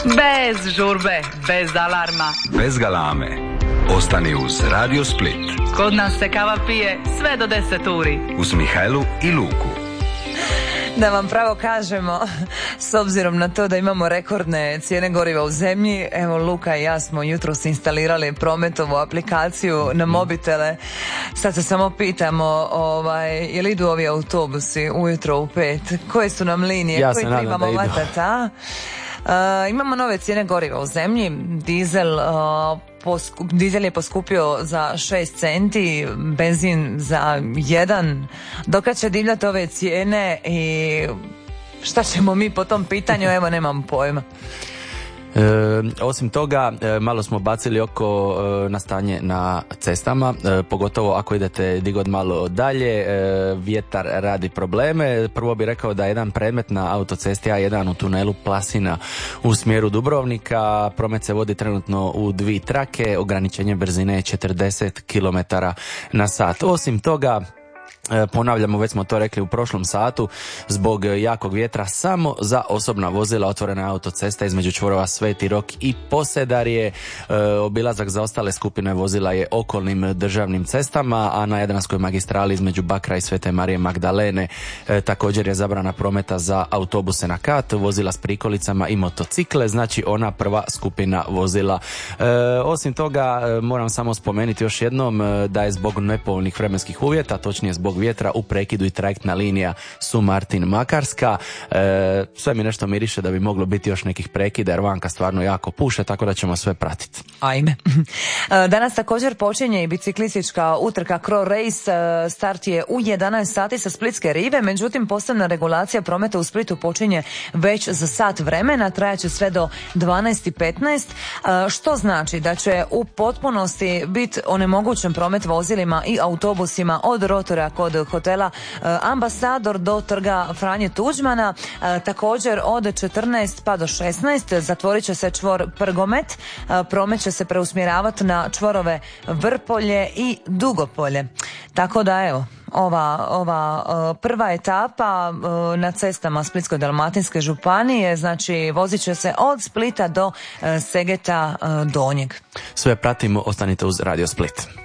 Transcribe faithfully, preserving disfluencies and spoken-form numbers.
Bez žurbe, bez alarma, bez galame. Ostani uz Radio Split. Kod nas se kava pije sve do deset uri. Uz Mihajlu i Luku. Da vam pravo kažemo, s obzirom na to da imamo rekordne cijene goriva u zemlji, evo Luka i ja smo jutros instalirali Prometovu aplikaciju na mobitele. Sad se samo pitamo, ovaj, je li idu ovi autobusi ujutro u pet? Koje su nam linije? Ja Koji trebamo vatati, a? Uh, imamo nove cijene goriva u zemlji. Dizel, uh, posku, dizel je poskupio za šest centi, benzin za jedan. Dokad će divljati ove cijene i šta ćemo mi po tom pitanju, evo nemam pojma. E, osim toga, e, malo smo bacili oko e, na stanje na cestama, e, pogotovo ako idete di god malo dalje, e, vjetar radi probleme. Prvo bih rekao da je jedan predmet na autocesti A jedan u tunelu Plasina u smjeru Dubrovnika. Promet se vodi trenutno u dvije trake, ograničenje brzine je četrdeset kilometara na sat. Osim toga, ponavljamo, već smo to rekli u prošlom satu, zbog jakog vjetra samo za osobna vozila otvorena autocesta između čvorova Sveti Rok i Posedarje. E, obilazak za ostale skupine vozila je okolnim državnim cestama, a na Jadranskoj magistrali između Bakra i Svete Marije Magdalene e, također je zabrana prometa za autobuse na kat, vozila s prikolicama i motocikle, znači ona prva skupina vozila. E, osim toga, e, moram samo spomenuti još jednom e, da je zbog nepovoljnih vremenskih uvjeta, točnije zbog vjetra, u prekidu i trajektna linija Sumartin Makarska. E, sve mi nešto miriše da bi moglo biti još nekih prekida jer vanka stvarno jako puše, tako da ćemo sve pratiti. Ajme. Danas također počinje i biciklistička utrka Cro Race. Start je u jedanaest sati sa Splitske rive, međutim posebna regulacija prometa u Splitu počinje već za sat vremena, trajaće sve do dvanaest i petnaest, što znači da će u potpunosti biti onemogućen promet vozilima i autobusima od rotora kod hotela Ambasador do trga Franje Tuđmana. Također od četrnaest pa do šesnaest zatvorit će se čvor Prgomet, promet će se preusmjeravati na čvorove Vrpolje i Dugopolje. Tako da evo, ova, ova prva etapa na cestama Splitsko-dalmatinske županije, znači vozit će se od Splita do Segeta Donjeg. Sve pratimo, ostanite uz Radio Split.